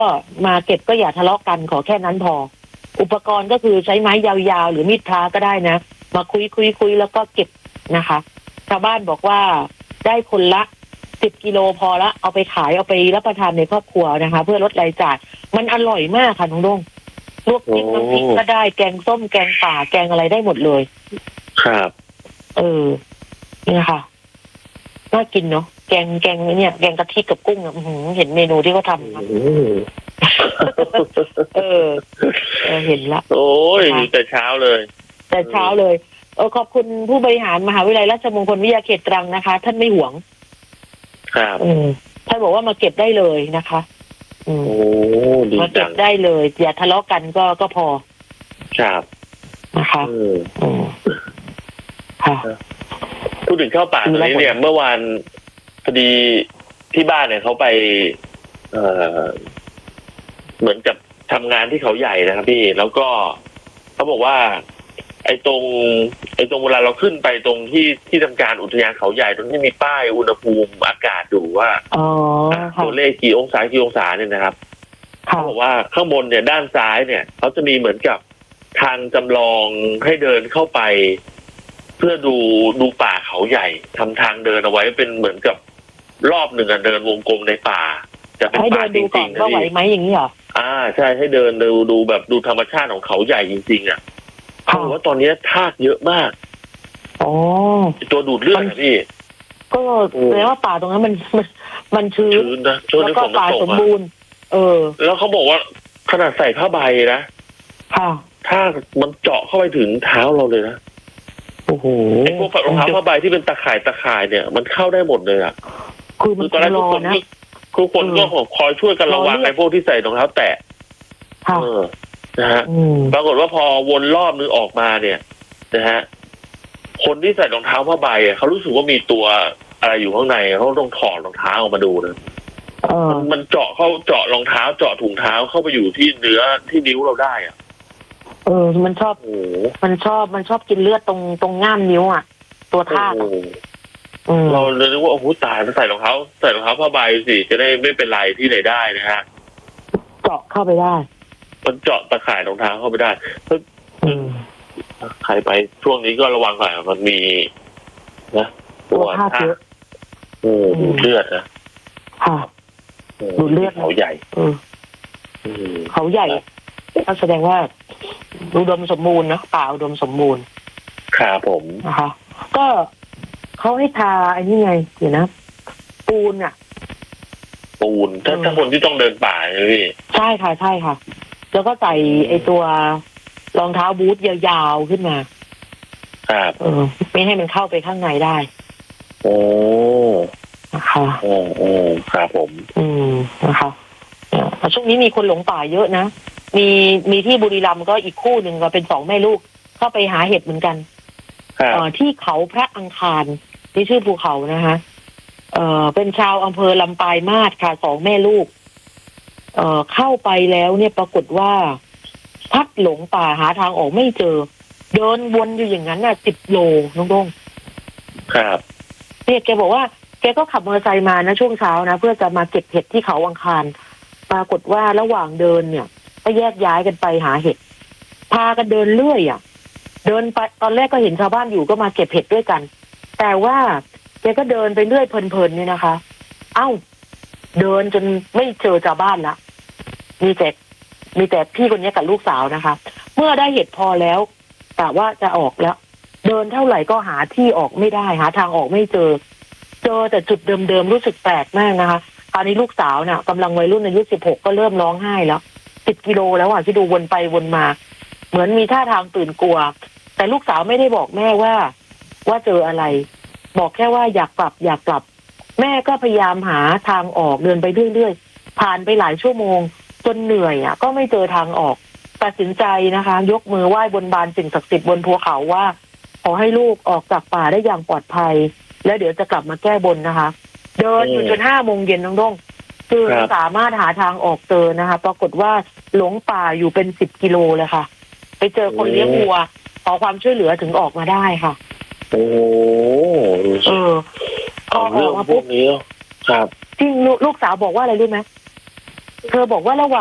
มาเก็บก็อย่าทะเลาะกันขอแค่นั้นพออุปกรณ์ก็คือใช้ไม้ยาวๆหรือมีดพระก็ได้นะมาคุยแล้วก็เก็บนะคะชาวบ้านบอกว่าได้คนละ10 กิโลพอละเอาไปขายเอาไปรับประทานในครอบครัวนะคะเพื่อลดรายจ่ายมันอร่อยมากค่ะน้องดงลวกจิ้มน้ำพริกก็ได้แกงส้มแกงป่าแกงอะไรได้หมดเลยครับนี่ค่ะน่ากินเนาะแกงเนี่ยแกงกะทิกับกุ้งเห็นเมนูที่เขาทำเห็นละโอ้ยแต่เช้าเลยขอบคุณผู้บริหารมหาวิทยาลัยราชมงคลวิทยาเขตตรังนะคะท่านไม่หวงครับท่านบอกว่ามาเก็บได้เลยนะคะมาเก็บได้เลยอย่าทะเลาะกันก็พอครับนะคะค่ะพูดถึงข้าวป่าตรงนี้เนี่ยเมื่อวานพอดีที่บ้านเนี่ยเขาไปเหมือนกับทำงานที่เขาใหญ่นะครับพี่แล้วก็เขาบอกว่าไอ้ตรงเวลาเราขึ้นไปตรงที่ทำการอุทยานเขาใหญ่ตรงที่มีป้ายอุณหภูมิอากาศดูว่าตัวเลขกี่องศาเนี่ยนะครับเขาบอกว่าข้างบนเนี่ยด้านซ้ายเนี่ยเขาจะมีเหมือนกับทางจำลองให้เดินเข้าไปเพื่อดูป่าเขาใหญ่ทำทางเดินเอาไว้เป็นเหมือนกับรอบหนึ่งเดินวงกลมในป่าจะเป็นป่าจริงๆก็ไหวไหมอย่างนี้เหรอใช่ให้เดินดูแบบดูธรรมชาติของเขาใหญ่จริงๆเขาบอกว่าตอนนี้ทากเยอะมากตัวดูดเลือดนะพี่ก็แปลว่าป่าตรงนั้นมันชื้นนะแล้วก็ป่าสมบูรณ์แล้วเขาบอกว่าขนาดใส่ผ้าใบนะถ้ามันเจาะเข้าไปถึงเท้าเราเลยนะโอ้โหไอ้พวกรองเท้าผ้าใบที่เป็นตะข่ายเนี่ยมันเข้าได้หมดเลยคือตอนแรกทุกคนก็คอยช่วยกันระวังไอ้พวกที่ใส่รองเท้าแตะนะฮะปรากฏว่าพอวนรอบนึงออกมาเนี่ยนะฮะคนที่ใส่รองเท้าผ้าใบเขารู้สึกว่ามีตัวอะไรอยู่ข้างในเขาต้องถอดรองเท้าออกมาดูนะมันเจาะรองเท้าเจาะถุงเท้าเข้าไปอยู่ที่เนื้อที่นิ้วเราได้มันชอบกินเลือดตรงง่ามนิ้วตัวทากเราเลยนึกว่าโอ้โหตายใส่รองเท้าผ้าใบสิจะได้ไม่เป็นไรที่ไหนได้นะฮะเจาะเข้าไปได้มันเจาะตะข่ายรองเท้าเข้าไปได้ใครไปช่วงนี้ก็ระวังหน่อยมันมีนะตัวทากเยอะดูเลือดนะดูเลือดเขาใหญ่เขาใหญ่ก็แสดงว่าอุดมสมบูรณ์นะป่าอุดมสมบูรณ์ครับผมนะคะก็เขาให้ทาไอ้นี่ไงเดี๋ยวนะปูนถ้าคนที่ต้องเดินป่าใช่ไหมพี่ใช่ค่ะแล้วก็ใส่ไอ้ตัวรองเท้าบูทยาวๆขึ้นมาครับไม่ให้มันเข้าไปข้างในได้นะคะครับผมนะคะช่วงนี้มีคนหลงป่าเยอะนะมีที่บุรีรัมย์ก็อีกคู่หนึ่งก็เป็น2 แม่ลูกเข้าไปหาเห็ดเหมือนกันที่เขาพระอังคารที่ชื่อภูเขานะคะเป็นชาวอำเภอลำปายมาศค่ะ2 แม่ลูกเข้าไปแล้วเนี่ยปรากฏว่าพัดหลงป่าหาทางออกไม่เจอเดินวนอยู่อย่างนั้น10 โลน้องดงครับเนี่ยแกบอกว่าแกก็ขับมอเตอร์ไซค์มานะช่วงเช้านะเพื่อจะมาเก็บเห็ดที่เขาอังคารปรากฏว่าระหว่างเดินเนี่ยก็แยกย้ายกันไปหาเห็ดพากันเดินเรื่อยเดินไปตอนแรกก็เห็นชาวบ้านอยู่ก็มาเก็บเห็ดด้วยกันแต่ว่าแกก็เดินไปเรื่อยเพลินๆนี่นะคะเดินจนไม่เจอชาวบ้านละมีแต่พี่คนนี้กับลูกสาวนะคะเมื่อได้เห็ดพอแล้วแต่ว่าจะออกแล้วเดินเท่าไหร่ก็หาที่ออกไม่ได้หาทางออกไม่เจอแต่จุดเดิมๆรู้สึกแปลกมากนะคะคราวนี้ลูกสาวเนี่ยกำลังวัยรุ่นอายุ16ก็เริ่มร้องไห้แล้ว10 กิโลแล้วที่ดูวนไปวนมาเหมือนมีท่าทางตื่นกลัวแต่ลูกสาวไม่ได้บอกแม่ว่าเจออะไรบอกแค่ว่าอยากกลับแม่ก็พยายามหาทางออกเดินไปเรื่อยๆผ่านไปหลายชั่วโมงจนเหนื่อยก็ไม่เจอทางออกตัดสินใจนะคะยกมือไหว้บนบานสิ่งศักดิ์สิทธิ์บนภูเขาว่าขอให้ลูกออกจากป่าได้อย่างปลอดภัยแล้วเดี๋ยวจะกลับมาแก้บนนะคะเดินอยู่จน5 โมงเย็นน้องด้งคือสามารถหาทางออกเจอนะคะปรากฏว่าหลงป่าอยู่เป็น10 กิโลเลยค่ะไปเจอคนเลี้ยงวัวขอความช่วยเหลือถึงออกมาได้ค่ะเอาเรื่องพวกนี้ครับที่ลูกสาวบอกว่าอะไรรู้ไหมเธอบอกว่าระหว่าง